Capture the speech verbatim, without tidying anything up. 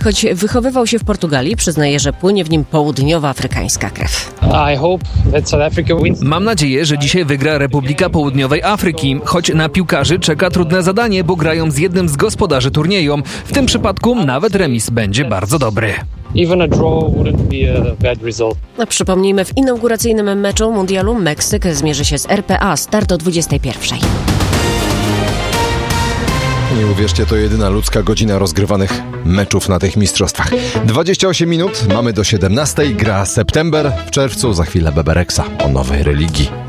Choć wychowywał się w Portugalii, przyznaje, że płynie w nim południowoafrykańska krew. Mam nadzieję, że dzisiaj wygra Republika Południowej Afryki, choć na piłkarzy czeka trudne zadanie, bo grają z jednym z gospodarzy turnieju. W tym przypadku nawet remis będzie bardzo dobry. Even a draw wouldn't be a bad result. No, przypomnijmy, w inauguracyjnym meczu mundialu Meksyk zmierzy się z R P A. Start o dwudziestej pierwszej. Nie uwierzcie, to jedyna ludzka godzina rozgrywanych meczów na tych mistrzostwach. dwadzieścia osiem minut, mamy do siedemnastej, gra September. W czerwcu za chwilę Bebereksa o nowej religii.